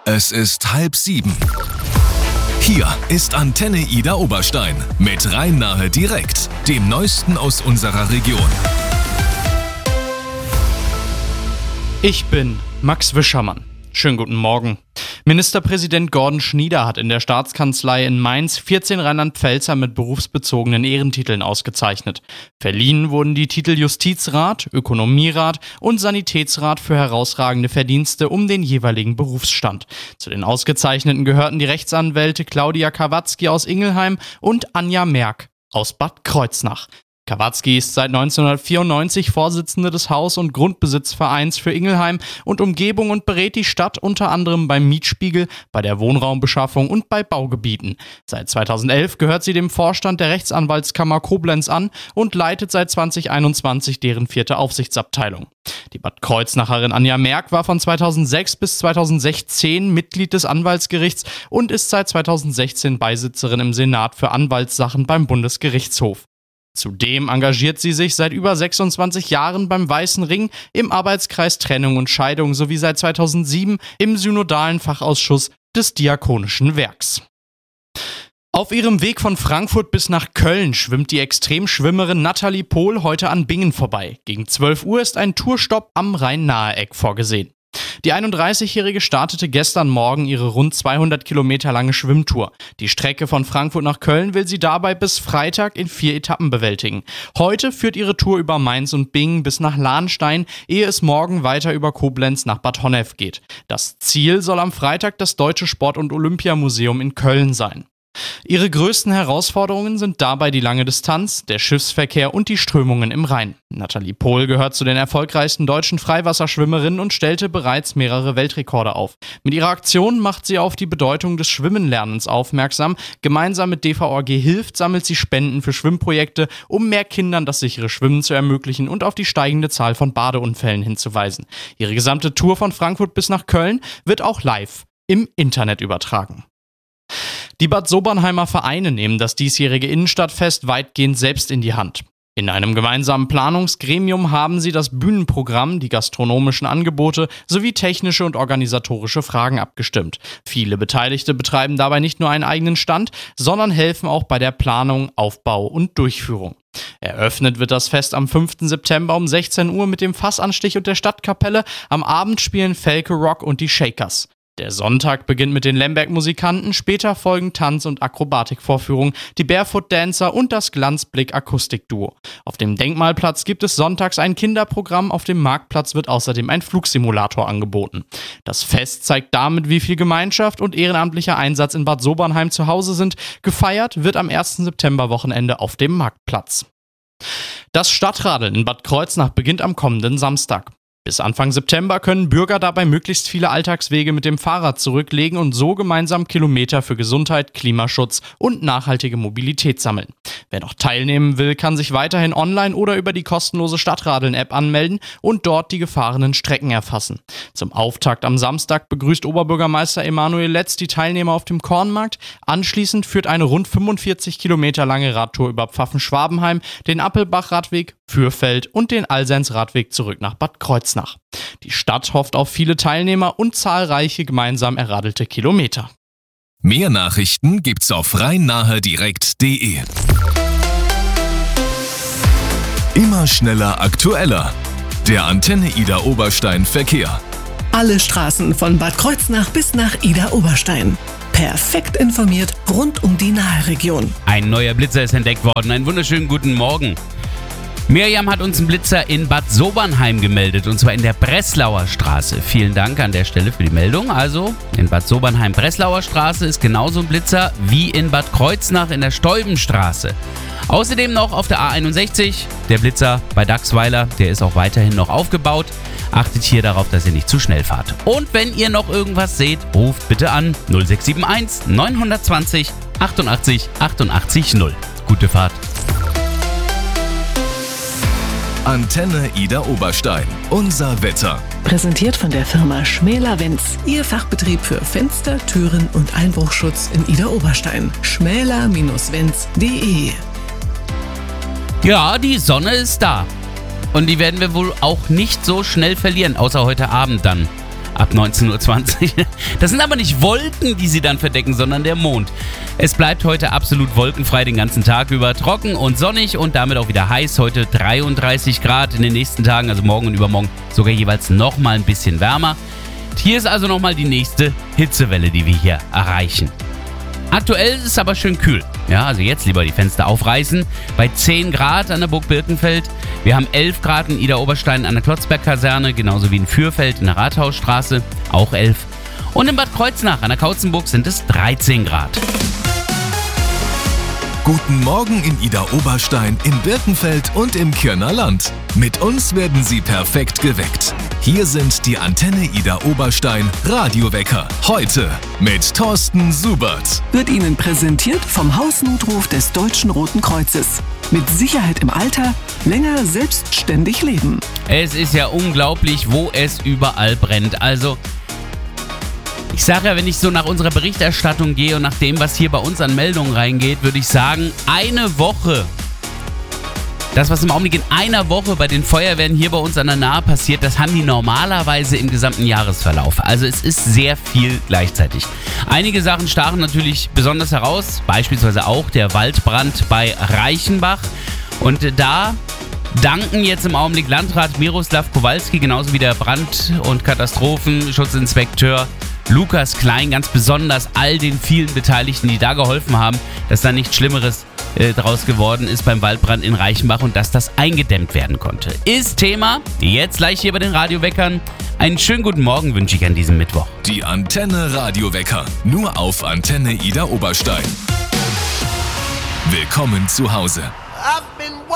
Es ist 6:30. Hier ist Antenne Ida Oberstein mit Rhein-Nahe direkt, dem Neuesten aus unserer Region. Ich bin Max Wischermann. Schönen guten Morgen. Ministerpräsident Gordon Schnieder hat in der Staatskanzlei in Mainz 14 Rheinland-Pfälzer mit berufsbezogenen Ehrentiteln ausgezeichnet. Verliehen wurden die Titel Justizrat, Ökonomierat und Sanitätsrat für herausragende Verdienste um den jeweiligen Berufsstand. Zu den Ausgezeichneten gehörten die Rechtsanwälte Claudia Kawatzki aus Ingelheim und Anja Merck aus Bad Kreuznach. Kawatzki ist seit 1994 Vorsitzende des Haus- und Grundbesitzvereins für Ingelheim und Umgebung und berät die Stadt unter anderem beim Mietspiegel, bei der Wohnraumbeschaffung und bei Baugebieten. Seit 2011 gehört sie dem Vorstand der Rechtsanwaltskammer Koblenz an und leitet seit 2021 deren 4. Aufsichtsabteilung. Die Bad Kreuznacherin Anja Merck war von 2006 bis 2016 Mitglied des Anwaltsgerichts und ist seit 2016 Beisitzerin im Senat für Anwaltssachen beim Bundesgerichtshof. Zudem engagiert sie sich seit über 26 Jahren beim Weißen Ring im Arbeitskreis Trennung und Scheidung sowie seit 2007 im synodalen Fachausschuss des Diakonischen Werks. Auf ihrem Weg von Frankfurt bis nach Köln schwimmt die Extremschwimmerin Nathalie Pohl heute an Bingen vorbei. Gegen 12 Uhr ist ein Tourstopp am Rhein-Nahe-Eck vorgesehen. Die 31-Jährige startete gestern Morgen ihre rund 200 Kilometer lange Schwimmtour. Die Strecke von Frankfurt nach Köln will sie dabei bis Freitag in 4 Etappen bewältigen. Heute führt ihre Tour über Mainz und Bingen bis nach Lahnstein, ehe es morgen weiter über Koblenz nach Bad Honnef geht. Das Ziel soll am Freitag das Deutsche Sport- und Olympiamuseum in Köln sein. Ihre größten Herausforderungen sind dabei die lange Distanz, der Schiffsverkehr und die Strömungen im Rhein. Nathalie Pohl gehört zu den erfolgreichsten deutschen Freiwasserschwimmerinnen und stellte bereits mehrere Weltrekorde auf. Mit ihrer Aktion macht sie auf die Bedeutung des Schwimmenlernens aufmerksam. Gemeinsam mit DVOG Hilft sammelt sie Spenden für Schwimmprojekte, um mehr Kindern das sichere Schwimmen zu ermöglichen und auf die steigende Zahl von Badeunfällen hinzuweisen. Ihre gesamte Tour von Frankfurt bis nach Köln wird auch live im Internet übertragen. Die Bad Sobernheimer Vereine nehmen das diesjährige Innenstadtfest weitgehend selbst in die Hand. In einem gemeinsamen Planungsgremium haben sie das Bühnenprogramm, die gastronomischen Angebote sowie technische und organisatorische Fragen abgestimmt. Viele Beteiligte betreiben dabei nicht nur einen eigenen Stand, sondern helfen auch bei der Planung, Aufbau und Durchführung. Eröffnet wird das Fest am 5. September um 16 Uhr mit dem Fassanstich und der Stadtkapelle. Am Abend spielen Felke Rock und die Shakers. Der Sonntag beginnt mit den Lemberg-Musikanten, später folgen Tanz- und Akrobatikvorführungen, die Barefoot Dancer und das Glanzblick-Akustikduo. Auf dem Denkmalplatz gibt es sonntags ein Kinderprogramm, auf dem Marktplatz wird außerdem ein Flugsimulator angeboten. Das Fest zeigt damit, wie viel Gemeinschaft und ehrenamtlicher Einsatz in Bad Sobernheim zu Hause sind. Gefeiert wird am 1. Septemberwochenende auf dem Marktplatz. Das Stadtradeln in Bad Kreuznach beginnt am kommenden Samstag. Bis Anfang September können Bürger dabei möglichst viele Alltagswege mit dem Fahrrad zurücklegen und so gemeinsam Kilometer für Gesundheit, Klimaschutz und nachhaltige Mobilität sammeln. Wer noch teilnehmen will, kann sich weiterhin online oder über die kostenlose Stadtradeln-App anmelden und dort die gefahrenen Strecken erfassen. Zum Auftakt am Samstag begrüßt Oberbürgermeister Emanuel Letz die Teilnehmer auf dem Kornmarkt. Anschließend führt eine rund 45 Kilometer lange Radtour über Pfaffen-Schwabenheim, den Appelbach-Radweg, Fürfeld und den Alsens-Radweg zurück nach Bad Kreuznach. Die Stadt hofft auf viele Teilnehmer und zahlreiche gemeinsam erradelte Kilometer. Mehr Nachrichten gibt's auf rheinnahedirekt.de. Immer schneller, aktueller. Der Antenne Ida Oberstein Verkehr. Alle Straßen von Bad Kreuznach bis nach Ida Oberstein. Perfekt informiert rund um die Nahe-Region. Ein neuer Blitzer ist entdeckt worden. Einen wunderschönen guten Morgen. Miriam hat uns einen Blitzer in Bad Sobernheim gemeldet, und zwar in der Breslauer Straße. Vielen Dank an der Stelle für die Meldung. Also in Bad Sobernheim Breslauer Straße ist genauso ein Blitzer wie in Bad Kreuznach in der Stolbenstraße. Außerdem noch auf der A61 der Blitzer bei Dachsweiler, der ist auch weiterhin noch aufgebaut. Achtet hier darauf, dass ihr nicht zu schnell fahrt. Und wenn ihr noch irgendwas seht, ruft bitte an 0671 920 88 88 0. Gute Fahrt. Antenne Ida Oberstein. Unser Wetter. Präsentiert von der Firma Schmäler-Wenz. Ihr Fachbetrieb für Fenster, Türen und Einbruchschutz in Ida Oberstein. schmäler-wenz.de. Ja, die Sonne ist da. Und die werden wir wohl auch nicht so schnell verlieren, außer heute Abend dann. ab 19:20 Uhr. Das sind aber nicht Wolken, die sie dann verdecken, sondern der Mond. Es bleibt heute absolut wolkenfrei den ganzen Tag über, trocken und sonnig und damit auch wieder heiß. Heute 33 Grad, in den nächsten Tagen, also morgen und übermorgen, sogar jeweils nochmal ein bisschen wärmer. Hier ist also nochmal die nächste Hitzewelle, die wir hier erreichen. Aktuell ist es aber schön kühl. Ja, also jetzt lieber die Fenster aufreißen. Bei 10 Grad an der Burg Birkenfeld. Wir haben 11 Grad in Idar-Oberstein an der Klotzberg-Kaserne, genauso wie in Fürfeld in der Rathausstraße, auch 11. Und in Bad Kreuznach an der Kautzenburg sind es 13 Grad. Guten Morgen in Idar-Oberstein, in Birkenfeld und im Kirner Land. Mit uns werden Sie perfekt geweckt. Hier sind die Antenne Idar-Oberstein Radiowecker. Heute mit Thorsten Subert. Wird Ihnen präsentiert vom Hausnotruf des Deutschen Roten Kreuzes. Mit Sicherheit im Alter, länger selbstständig leben. Es ist ja unglaublich, wo es überall brennt. Also, ich sage ja, wenn ich so nach unserer Berichterstattung gehe und nach dem, was hier bei uns an Meldungen reingeht, würde ich sagen, eine Woche. Das, was im Augenblick in einer Woche bei den Feuerwehren hier bei uns an der Nahe passiert, das haben die normalerweise im gesamten Jahresverlauf. Also es ist sehr viel gleichzeitig. Einige Sachen stachen natürlich besonders heraus, beispielsweise auch der Waldbrand bei Reichenbach. Und da danken jetzt im Augenblick Landrat Miroslav Kowalski, genauso wie der Brand- und Katastrophenschutzinspekteur Lukas Klein, ganz besonders all den vielen Beteiligten, die da geholfen haben, dass da nichts Schlimmeres draus geworden ist beim Waldbrand in Reichenbach und dass das eingedämmt werden konnte. Ist Thema, jetzt gleich hier bei den Radioweckern. Einen schönen guten Morgen wünsche ich an diesem Mittwoch. Die Antenne Radiowecker, nur auf Antenne Idar-Oberstein. Willkommen zu Hause.